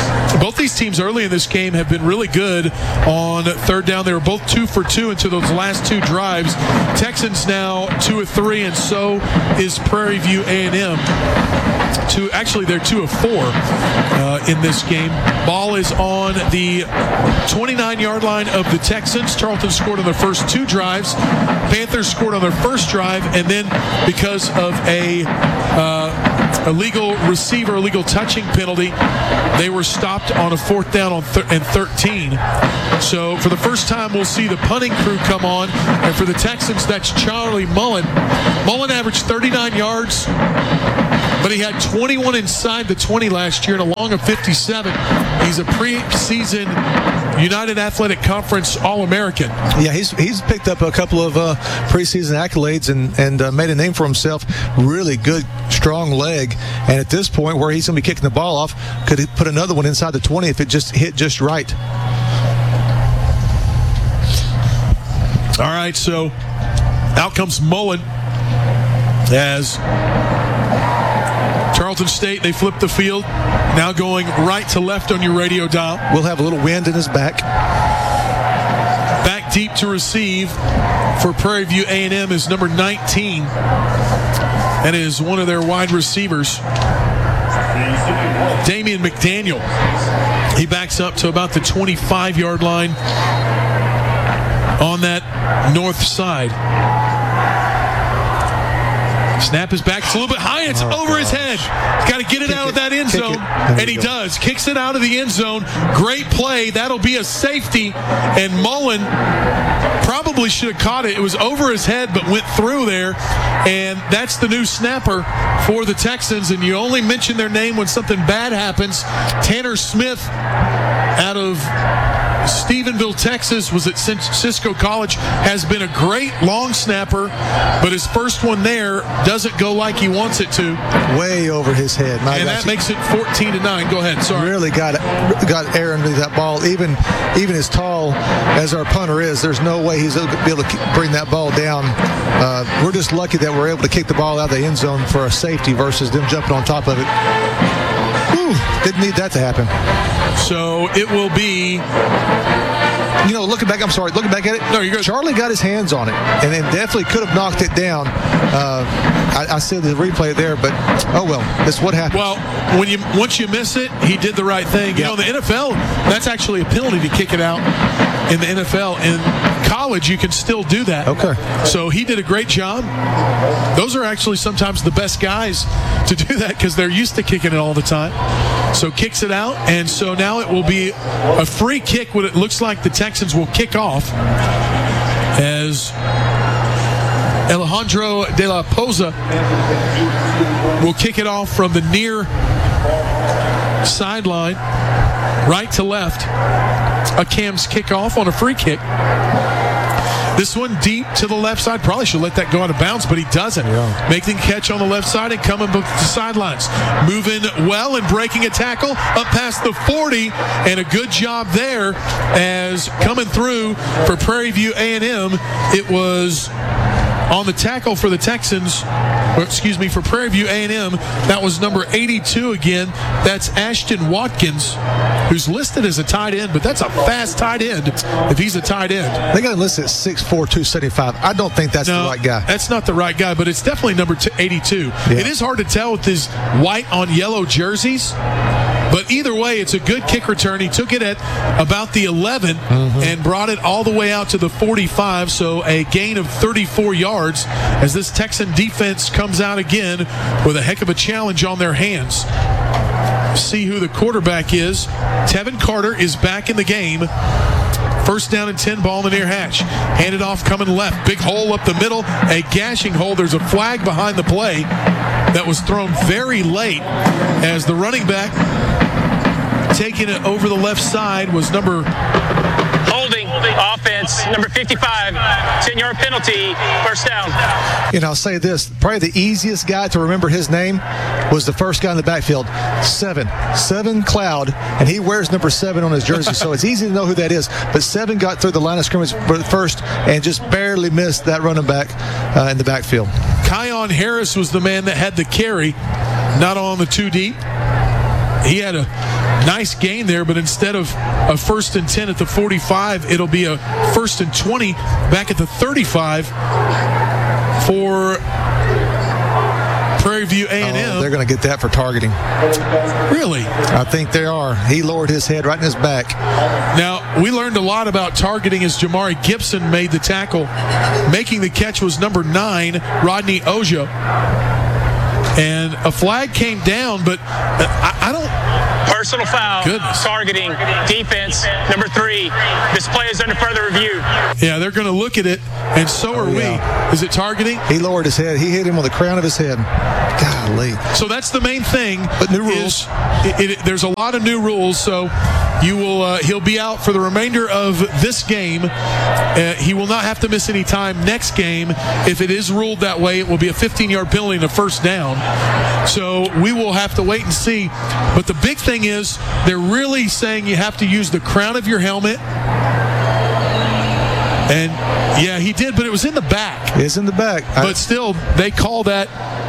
both these teams early in this game have been really good on third down. They were both 2 for 2 into those last 2 drives. Texans now 2 of 3, and so is Prairie View A&M. They're 2 of 4 in this game. Ball is on the 29-yard line of the Texans. Tarleton scored on their first 2 drives. Panthers scored on their first drive, and then because of a illegal touching penalty, they were stopped on a 4th down and 13. So for the first time, we'll see the punting crew come on, and for the Texans, that's Charlie Mullen. Mullen averaged 39 yards, but he had 21 inside the 20 last year and a long of 57. He's a preseason United Athletic Conference All-American. Yeah, he's picked up a couple of preseason accolades and made a name for himself. Really good, strong leg. And at this point, where he's going to be kicking the ball off, could he put another one inside the 20 if it just hit just right. All right, so out comes Mullen as Tarleton State, they flip the field. Now going right to left on your radio dial. We'll have a little wind in his back. Back deep to receive for Prairie View A&M is number 19. And is one of their wide receivers, Damian McDaniel. He backs up to about the 25-yard line on that north side. Snap is back. It's a little bit high. It's over his head. He's got to get it out of that end zone. And he does. Kicks it out of the end zone. Great play. That'll be a safety. And Mullen probably should have caught it. It was over his head, but went through there. And that's the new snapper for the Texans. And you only mention their name when something bad happens. Tanner Smith out of Stephenville, Texas, was at Cisco College, has been a great long snapper, but his first one there doesn't go like he wants it to. Way over his head. And that makes it 14-9. Go ahead. Sorry. Really got air under that ball. Even as tall as our punter is, there's no way he's going to be able to bring that ball down. We're just lucky that we're able to kick the ball out of the end zone for a safety versus them jumping on top of it. Whew, didn't need that to happen. So it will be, looking back at it. No, you're good. Charlie got his hands on it and then definitely could have knocked it down. I see the replay there, but oh well, that's what happened. Well, once you miss it, he did the right thing. In the NFL, that's actually a penalty to kick it out in the NFL. In college, you can still do that. Okay. So he did a great job. Those are actually sometimes the best guys to do that because they're used to kicking it all the time. So kicks it out, and so now it will be a free kick. What it looks like the Texans will kick off as Alejandro de la Poza will kick it off from the near sideline, right to left. A Cam's kickoff on a free kick. This one deep to the left side. Probably should let that go out of bounds, but he doesn't. Yeah. Making the catch on the left side and coming back to the sidelines. Moving well and breaking a tackle up past the 40, and a good job there as coming through for Prairie View A&M. It was on the tackle for the Texans, for Prairie View A&M, that was number 82 again. That's Ashton Watkins, who's listed as a tight end, but that's a fast tight end if he's a tight end. They got him listed at 6'4", 275. I don't think that's the right guy. That's not the right guy, but it's definitely number 82. Yeah. It is hard to tell with his white on yellow jerseys. But either way, it's a good kick return. He took it at about the 11 and brought it all the way out to the 45, so a gain of 34 yards as this Texan defense comes out again with a heck of a challenge on their hands. See who the quarterback is. Tevin Carter is back in the game. First down and 10, ball in the near hash. Handed off, coming left. Big hole up the middle, a gashing hole. There's a flag behind the play that was thrown very late as the running back taking it over the left side was number holding offense, number 55, 10-yard penalty, first down. I'll say this, probably the easiest guy to remember his name was the first guy in the backfield, Seven Cloud, and he wears number 7 on his jersey, so it's easy to know who that is. But 7 got through the line of scrimmage first and just barely missed that running back in the backfield. Kion Harris was the man that had the carry, not on the 2 deep. He had a nice gain there, but instead of a 1st and 10 at the 45, it'll be a 1st and 20 back at the 35 for Prairie View A&M. They're going to get that for targeting. Really? I think they are. He lowered his head right in his back. Now, we learned a lot about targeting as Jamari Gibson made the tackle. Making the catch was number 9, Rodney Ojo. And a flag came down, but I don't... Personal foul. Goodness. Targeting. Defense. Number 3. This play is under further review. Yeah, they're going to look at it, and so are we. Is it targeting? He lowered his head. He hit him with the crown of his head. Golly. So that's the main thing. But new rules. There's a lot of new rules, so you will. He'll be out for the remainder of this game. He will not have to miss any time next game. If it is ruled that way, it will be a 15-yard penalty and a first down. So we will have to wait and see. But the big thing is they're really saying you have to use the crown of your helmet. And, yeah, he did, but it was in the back. It's in the back. But still, they call that.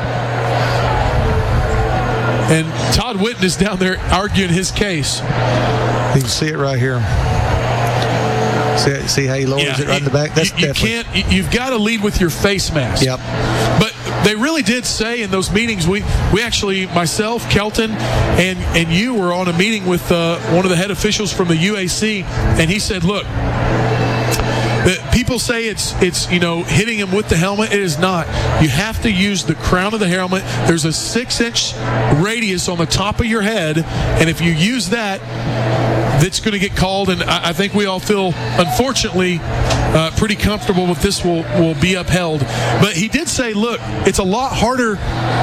And Todd Whitten is down there arguing his case. You can see it right here. See how he lowers it right in the back? That's you've got to lead with your face mask. Yep. But they really did say in those meetings, we actually, myself, Kelton, and you were on a meeting with one of the head officials from the UAC, and he said, look, people say it's hitting him with the helmet. It is not. You have to use the crown of the helmet. There's a 6-inch radius on the top of your head, and if you use that, that's going to get called. And I think we all feel, unfortunately, pretty comfortable with this will be upheld. But he did say, look, it's a lot harder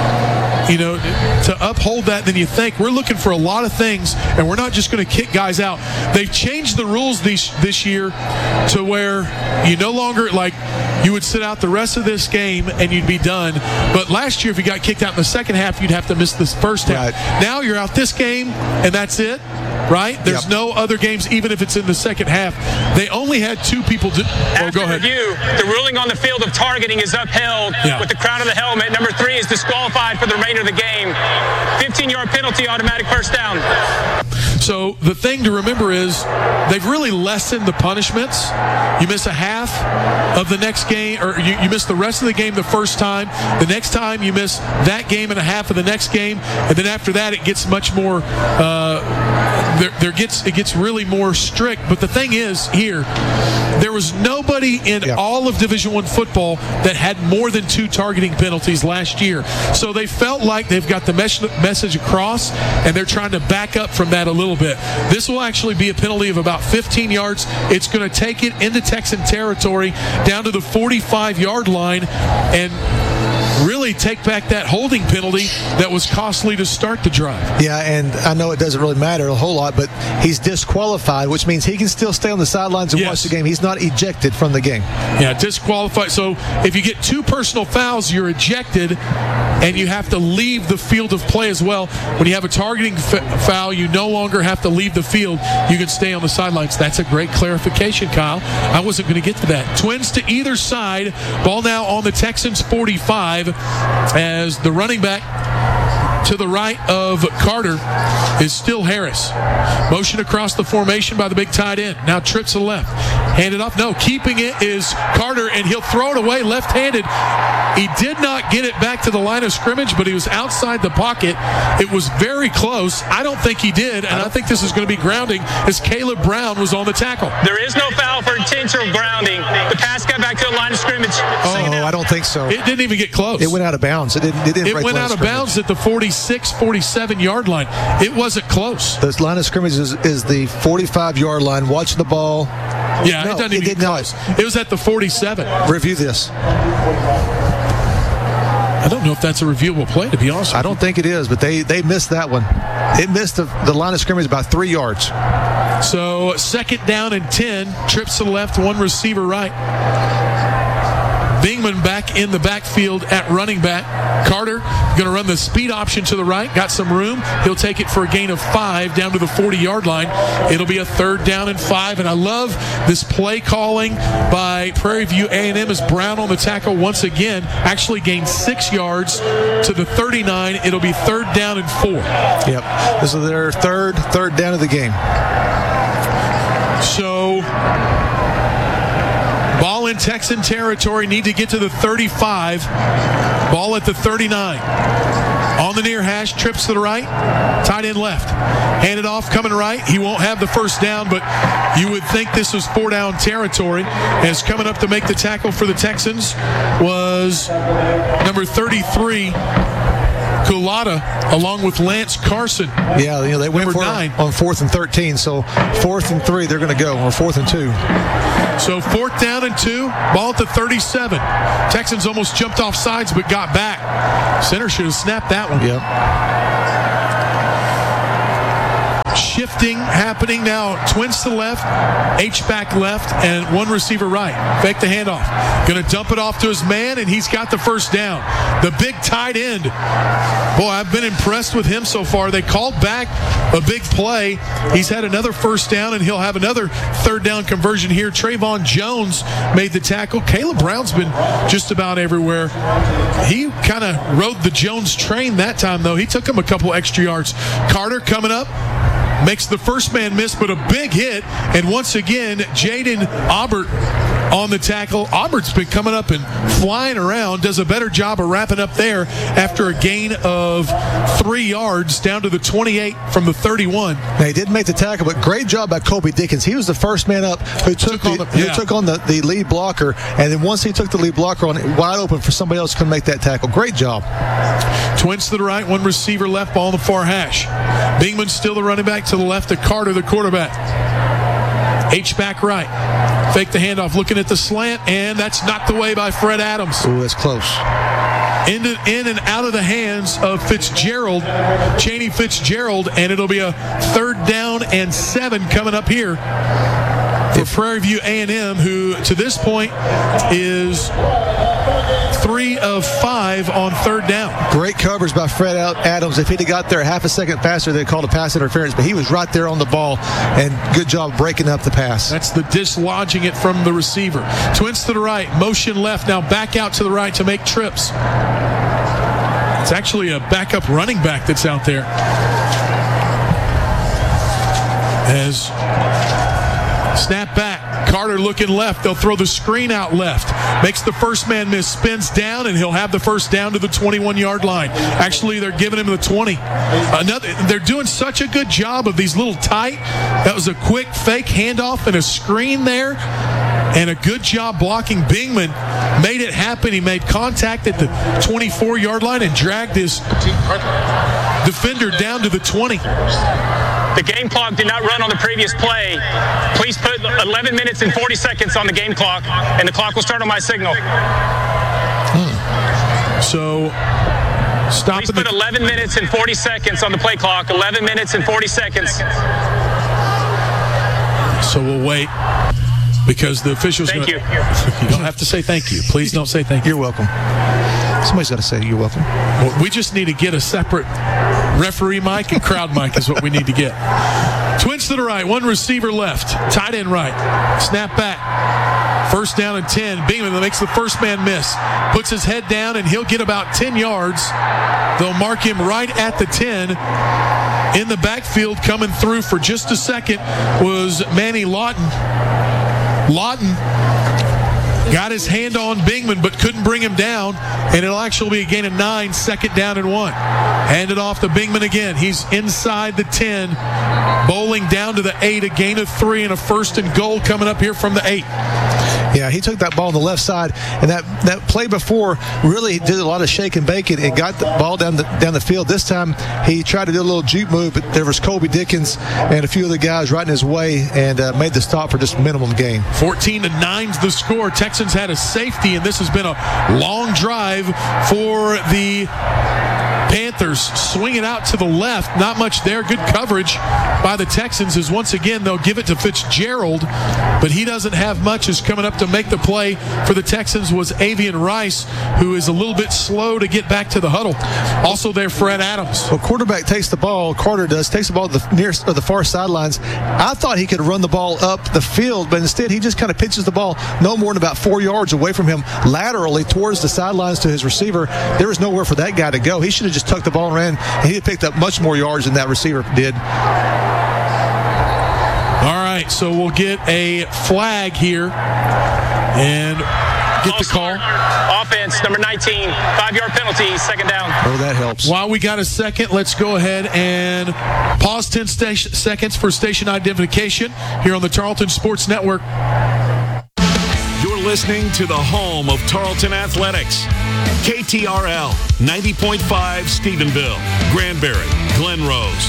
to uphold that than you think. We're looking for a lot of things, and we're not just going to kick guys out. They've changed the rules this year to where you no longer, like, you would sit out the rest of this game and you'd be done. But last year, if you got kicked out in the second half, you'd have to miss this first half. Right. Now you're out this game, and that's it. Right? There's no other games, even if it's in the second half. They only had 2 people. Go ahead. Review, the ruling on the field of targeting is upheld with the crown of the helmet. Number 3 is disqualified for the remainder of the game. 15-yard penalty, automatic first down. So the thing to remember is they've really lessened the punishments. You miss a half of the next game, or you miss the rest of the game the first time. The next time you miss that game and a half of the next game, and then after that it gets much more. It gets really more strict. But the thing is, here, there was nobody in all of Division I football that had more than 2 targeting penalties last year. So they felt like they've got the message across, and they're trying to back up from that a little bit. This will actually be a penalty of about 15 yards. It's going to take it into Texan territory down to the 45-yard line and really take back that holding penalty that was costly to start the drive. Yeah, and I know it doesn't really matter a whole lot, but he's disqualified, which means he can still stay on the sidelines and watch the game. He's not ejected from the game. Yeah, disqualified. So if you get 2 personal fouls, you're ejected, and you have to leave the field of play as well. When you have a targeting foul, you no longer have to leave the field. You can stay on the sidelines. That's a great clarification, Kyle. I wasn't going to get to that. Twins to either side. Ball now on the Texans 45 as the running back to the right of Carter is still Harris. Motion across the formation by the big tight end. Now trips to the left. Hand it off. No, keeping it is Carter, and he'll throw it away left-handed. He did not get it back to the line of scrimmage, but he was outside the pocket. It was very close. I don't think he did, and I think this is going to be grounding as Caleb Brown was on the tackle. There is no foul for intentional grounding. The pass got back to the line of scrimmage. Oh, I don't think so. It didn't even get close. It went out of bounds. It went out of bounds at the 46, 47-yard line. It wasn't close. The line of scrimmage is the 45-yard line. Watch the ball. Yeah, it doesn't even get close. It was at the 47. Review this. I don't know if that's a reviewable play, to be honest. I don't think it is, but they missed that one. It missed the line of scrimmage about 3 yards. So 2nd down and 10. Trips to the left, 1 receiver right. Bingman back in the backfield at running back. Carter going to run the speed option to the right. Got some room. He'll take it for a gain of 5 down to the 40-yard line. It'll be a 3rd down and 5. And I love this play calling by Prairie View A&M as Brown on the tackle once again. Actually gained 6 yards to the 39. It'll be 3rd down and 4. Yep. This is their third down of the game. So, ball in Texan territory, need to get to the 35. Ball at the 39. On the near hash, trips to the right, tight end left. Handed off, coming right. He won't have the first down, but you would think this was 4-down territory. As coming up to make the tackle for the Texans was number 33, Kulata, along with Lance Carson. Yeah, they went for 9 on 4th and 13. So 4th and 3, they're going to go, or 4th and 2. So 4th down and 2, ball at the 37. Texans almost jumped off sides but got back. Center should have snapped that one. Yep. Shifting happening now. Twins to the left, H-back left, and one receiver right. Fake the handoff. Going to dump it off to his man, and he's got the first down. The big tight end. Boy, I've been impressed with him so far. They called back a big play. He's had another first down, and he'll have another 3rd down conversion here. Trayvon Jones made the tackle. Caleb Brown's been just about everywhere. He kind of rode the Jones train that time, though. He took him a couple extra yards. Carter coming up. Makes the first man miss, but a big hit. And once again, Jaden Aubert on the tackle. Aubert's been coming up and flying around, does a better job of wrapping up there after a gain of 3 yards down to the 28 from the 31. Now, he did make the tackle, but great job by Kobe Dickens. He was the first man up who took on the lead blocker, and then once he took the lead blocker on, wide open for somebody else to come make that tackle. Great job. Twins to the right, one receiver left, ball on the far hash. Bingman still the running back to the left of Carter, the quarterback. H-back right. Fake the handoff, looking at the slant, and that's knocked away by Fred Adams. Ooh, that's close. In and out of the hands of Fitzgerald, Chaney Fitzgerald, and it'll be a 3rd down and 7 coming up here for Prairie View A&M, who to this point is 3 of 5 on 3rd down. Great coverage by Fred Adams. If he'd have got there half a second faster, they'd call it pass interference, but he was right there on the ball, and good job breaking up the pass. That's the dislodging it from the receiver. Twins to the right, motion left, now back out to the right to make trips. It's actually a backup running back that's out there. As snap back, Carter looking left. They'll throw the screen out left. Makes the first man miss, spins down, and he'll have the first down to the 21-yard line. Actually, they're giving him the 20. They're doing such a good job of these little tight. That was a quick fake handoff and a screen there, and a good job blocking. Bingman made it happen. He made contact at the 24-yard line and dragged his defender down to the 20. The game clock did not run on the previous play. Please put 11 minutes and 40 seconds on the game clock, and the clock will start on my signal. So, stop. Please put 11 minutes and 40 seconds on the play clock. 11 minutes and 40 seconds. So we'll wait because the officials. Thank you. You don't have to say thank you. Please don't say thank you. You're welcome. Somebody's got to say you're welcome. Well, we just need to get a separate referee mic and crowd mic is what we need to get. Twins to the right, one receiver left, tight end right, snap back, first down and 10. Bingman makes the first man miss, puts his head down, and he'll get about 10 yards. They'll mark him right at the 10. In the backfield, coming through for just a second, was Manny Lawton. Lawton got his hand on Bingman, but couldn't bring him down, and it'll actually be a gain of 9, 2nd down and 1. Handed off to Bingman again. He's inside the 10, bowling down to the 8, a gain of 3, and a 1st and goal coming up here from the 8. Yeah, he took that ball on the left side, and that play before really did a lot of shake and bake and got the ball down the field. This time he tried to do a little juke move, but there was Kobe Dickens and a few other guys right in his way and made the stop for just minimum gain. 14-9's the score. Texans had a safety, and this has been a long drive for the Panthers swing it out to the left. Not much there. Good coverage by the Texans as once again they'll give it to Fitzgerald, but he doesn't have much. Is coming up to make the play for the Texans was Avian Rice, who is a little bit slow to get back to the huddle. Also there, Fred Adams. Well, quarterback takes the ball, Carter does, takes the ball to the nearest or the far sidelines. I thought he could run the ball up the field, but instead he just kind of pitches the ball no more than about 4 yards away from him laterally towards the sidelines to his receiver. There was nowhere for that guy to go. He should have just tucked the ball and ran, and he had picked up much more yards than that receiver did. All right, so we'll get a flag here and get the call. Offense, number 19, 5-yard penalty, second down. Oh, that helps. While we got a second, let's go ahead and pause 10 seconds for station identification here on the Tarleton Sports Network. You're listening to the home of Tarleton Athletics. KTRL 90.5 Stephenville, Granbury, Glen Rose.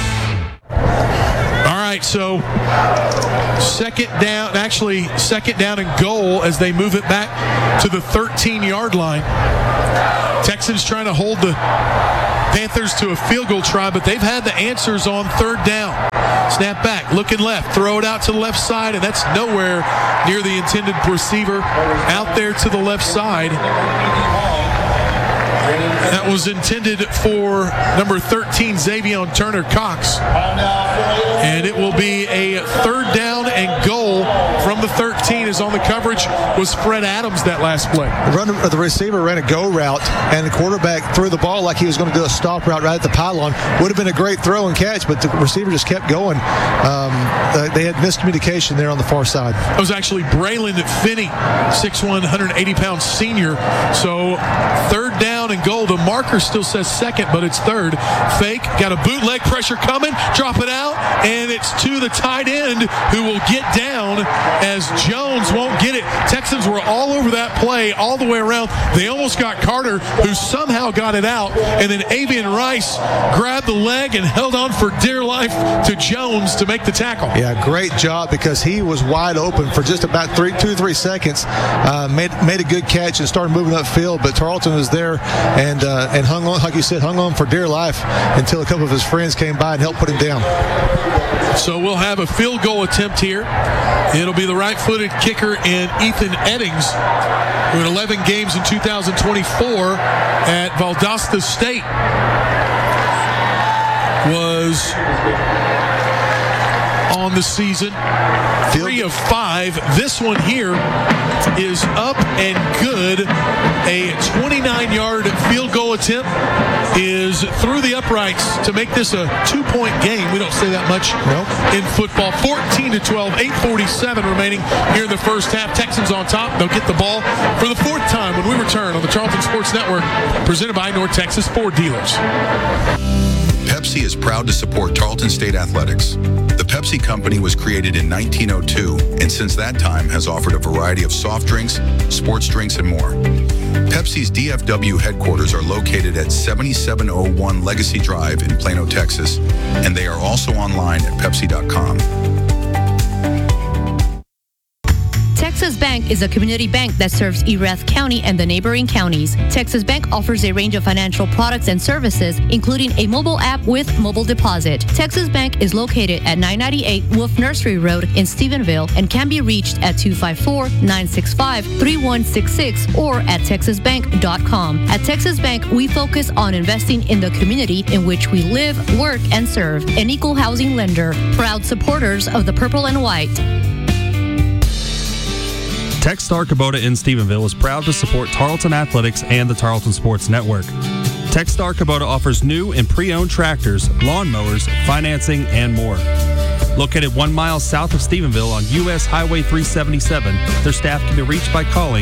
All right, so second down and goal as they move it back to the 13-yard line. Texans trying to hold the Panthers to a field goal try, but they've had the answers on third down. Snap back, looking left, throw it out to the left side, and that's nowhere near the intended receiver. Out there to the left side. That was intended for number 13, Xavion Turner Cox. And it will be a third down and goal from the 13. As on the coverage was Fred Adams that last play. The receiver ran a go route, and the quarterback threw the ball like he was going to do a stop route right at the pylon. Would have been a great throw and catch, but the receiver just kept going. They had miscommunication there on the far side. It was actually Braylon Finney, 6'1", 180-pound senior. So third down and goal. The marker still says second, but it's third. Fake, got a bootleg, pressure coming, drop it out, and it's to the tight end who will get down as Jones won't get it. Texans were all over that play all the way around. They almost got Carter, who somehow got it out, and then Avian Rice grabbed the leg and held on for dear life to Jones to make the tackle. Yeah, great job, because he was wide open for just about 2-3 seconds. Made a good catch and started moving upfield, but Tarleton was there and hung on, like you said, hung on for dear life until a couple of his friends came by and helped put him down. So we'll have a field goal attempt here. It'll be the right-footed kicker in Ethan Eddings, who had 11 games in 2024 at Valdosta State. Was on the season 3 of 5. This one here is up and good. A 29-yard field goal attempt is through the uprights to make this a 2-point game. We don't say that much in football. 14-12, 8:47 remaining here in the first half. Texans on top. They'll get the ball for the fourth time when we return on the Tarleton Sports Network, presented by North Texas Ford Dealers. Pepsi is proud to support Tarleton State Athletics. The Pepsi Company was created in 1902 and since that time has offered a variety of soft drinks, sports drinks, and more. Pepsi's DFW headquarters are located at 7701 Legacy Drive in Plano, Texas, and they are also online at Pepsi.com. Texas Bank is a community bank that serves Erath County and the neighboring counties. Texas Bank offers a range of financial products and services, including a mobile app with mobile deposit. Texas Bank is located at 998 Wolf Nursery Road in Stephenville and can be reached at 254-965-3166 or at texasbank.com. At Texas Bank, we focus on investing in the community in which we live, work, and serve. An equal housing lender. Proud supporters of the Purple and White. Techstar Kubota in Stephenville is proud to support Tarleton Athletics and the Tarleton Sports Network. Techstar Kubota offers new and pre-owned tractors, lawnmowers, financing, and more. Located 1 mile south of Stephenville on U.S. Highway 377, their staff can be reached by calling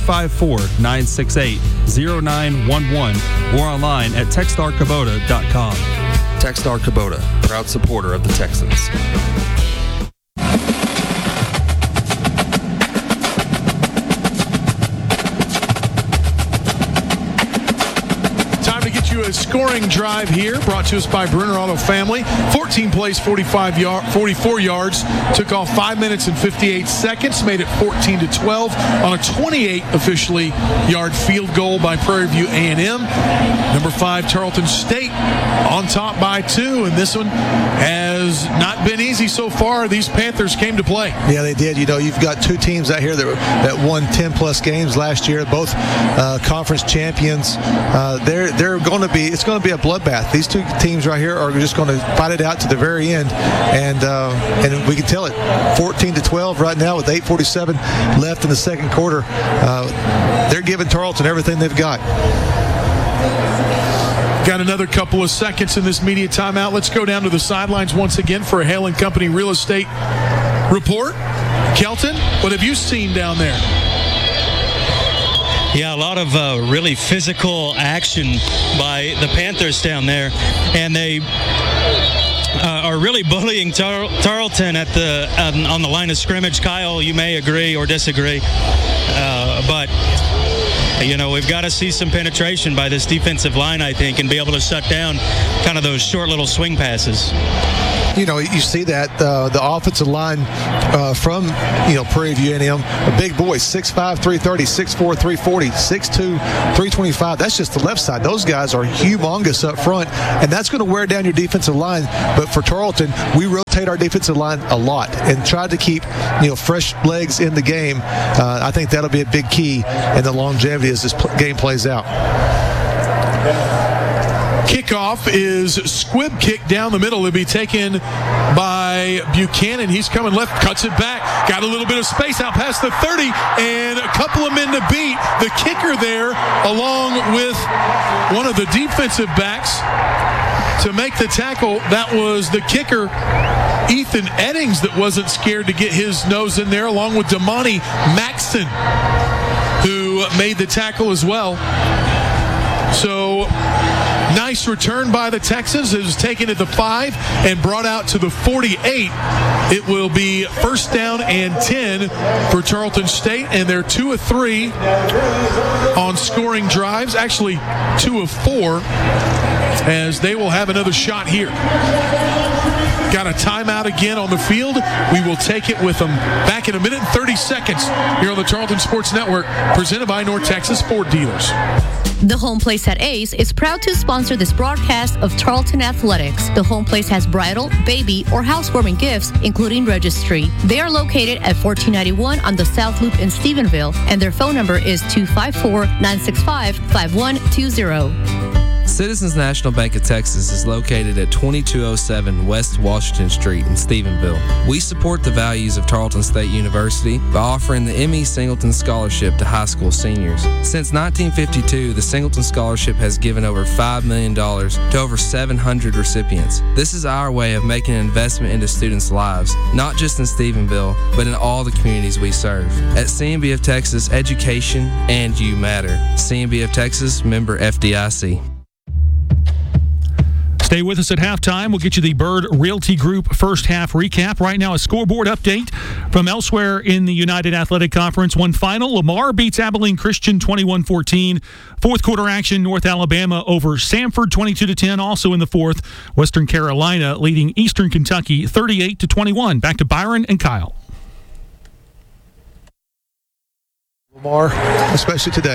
254-968-0911 or online at techstarkubota.com. Techstar Kubota, proud supporter of the Texans. the scoring drive here, brought to us by Bruner Auto Family. 14 plays, 44 yards. Took off 5 minutes and 58 seconds. Made it 14-12 on a 28 officially yard field goal by Prairie View A&M. Number 5, Tarleton State on top by 2, and this one has not been easy so far. These Panthers came to play. Yeah, they did. You've got two teams out here that won 10-plus games last year, both conference champions. It's going to be a bloodbath. These two teams right here are just going to fight it out to the very end, and we can tell it. 14-12 right now with 8:47 left in the second quarter. They're giving Tarleton everything they've got. Got another couple of seconds in this media timeout. Let's go down to the sidelines once again for a Hale & Company real estate report. Kelton, what have you seen down there? Yeah, a lot of really physical action by the Panthers down there, and they are really bullying Tarleton at on the line of scrimmage. Kyle, you may agree or disagree, but we've got to see some penetration by this defensive line, I think, and be able to shut down kind of those short little swing passes. You see that the offensive line from Prairie View A&M, a big boy, 6'5", 330, 6'4", 340, 6'2", 325. That's just the left side. Those guys are humongous up front, and that's going to wear down your defensive line. But for Tarleton, we rotate our defensive line a lot and try to keep fresh legs in the game. I think that'll be a big key in the longevity as this game plays out. Kickoff is squib kick down the middle. It'll be taken by Buchanan. He's coming left, cuts it back. Got a little bit of space out past the 30, and a couple of men to beat. The kicker there, along with one of the defensive backs, to make the tackle. That was the kicker, Ethan Eddings, that wasn't scared to get his nose in there, along with Damani Maxson, who made the tackle as well. So, nice return by the Texans. It was taken at the 5 and brought out to the 48. It will be first down and 10 for Tarleton State, and they're 2 of 3 on scoring drives. Actually, 2 of 4, as they will have another shot here. Got a timeout again on the field. We will take it with them back in a minute and 30 seconds here on the Tarleton Sports Network, presented by North Texas Ford Dealers. The Home Place at Ace is proud to sponsor this broadcast of Tarleton Athletics. The Home Place has bridal, baby, or housewarming gifts, including registry. They are located at 1491 on the South Loop in Stephenville, and their phone number is 254-965-5120. Citizens National Bank of Texas is located at 2207 West Washington Street in Stephenville. We support the values of Tarleton State University by offering the M.E. Singleton Scholarship to high school seniors. Since 1952, the Singleton Scholarship has given over $5 million to over 700 recipients. This is our way of making an investment into students' lives, not just in Stephenville, but in all the communities we serve. At CNB of Texas, education and you matter. CNB of Texas, member FDIC. Stay with us at halftime. We'll get you the Bird Realty Group first half recap. Right now, a scoreboard update from elsewhere in the United Athletic Conference. One final, Lamar beats Abilene Christian 21-14. Fourth quarter action, North Alabama over Samford 22-10. Also in the fourth, Western Carolina leading Eastern Kentucky 38-21. Back to Byron and Kyle. Lamar, especially today.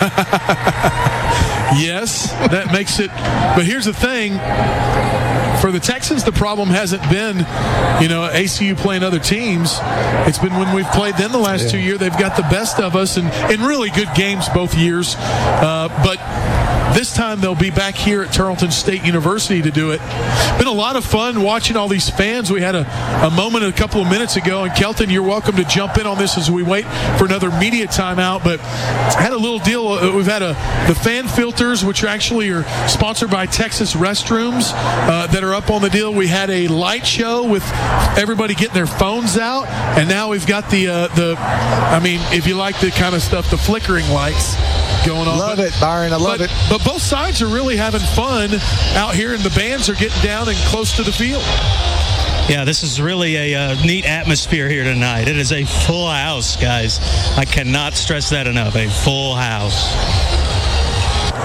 Yes, that makes it. But here's the thing. For the Texans, the problem hasn't been, ACU playing other teams. It's been when we've played them the last 2 years. They've got the best of us and really good games both years. But this time they'll be back here at Tarleton State University to do it. Been a lot of fun watching all these fans. We had a moment a couple of minutes ago, and Kelton, you're welcome to jump in on this as we wait for another media timeout. But I had a little deal. We've had the fan filters, which actually are sponsored by Texas Restrooms, that are up on the deal. We had a light show with everybody getting their phones out, and now we've got if you like the kind of stuff, the flickering lights going on. Love it, Byron. I love it. But both sides are really having fun out here, and the bands are getting down and close to the field. Yeah, this is really a neat atmosphere here tonight. It is a full house, guys. I cannot stress that enough. A full house.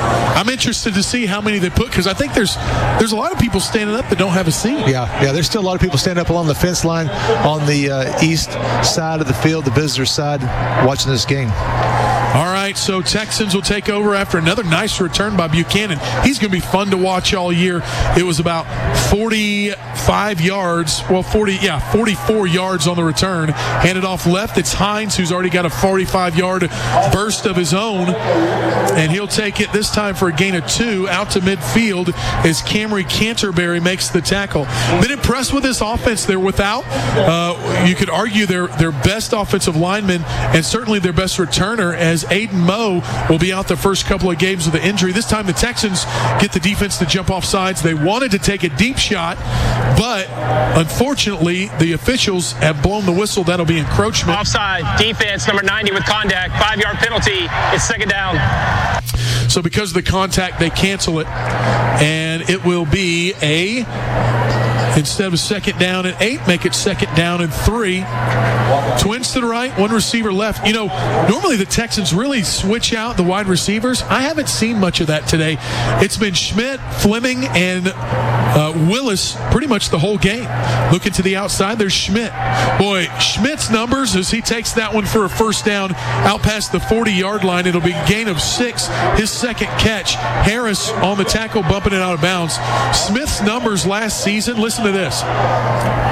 I'm interested to see how many they put, because I think there's a lot of people standing up that don't have a seat. Yeah, there's still a lot of people standing up along the fence line on the east side of the field, the visitor side, watching this game. All right, so Texans will take over after another nice return by Buchanan. He's going to be fun to watch all year. It was about 45 yards, 44 yards on the return. Handed off left, it's Hines, who's already got a 45-yard burst of his own, and he'll take it this time for a gain of 2 out to midfield as Camry Canterbury makes the tackle. Been impressed with this offense. They're without, you could argue, their best offensive lineman and certainly their best returner, as Aiden Moe will be out the first couple of games with the injury. This time the Texans get the defense to jump off sides. They wanted to take a deep shot, but unfortunately the officials have blown the whistle. That'll be encroachment. Offside, defense, number 90 with contact, 5-yard penalty. It's second down. So because of the contact, they cancel it, and it will be instead of a second down and 8, make it second down and 3. Twins to the right, one receiver left. Normally the Texans really switch out the wide receivers. I haven't seen much of that today. It's been Schmidt, Fleming, and Willis pretty much the whole game. Looking to the outside, there's Schmidt. Boy, Schmidt's numbers as he takes that one for a first down out past the 40-yard line. It'll be a gain of 6, his second catch. Harris on the tackle, bumping it out of bounds. Smith's numbers last season, listen to this.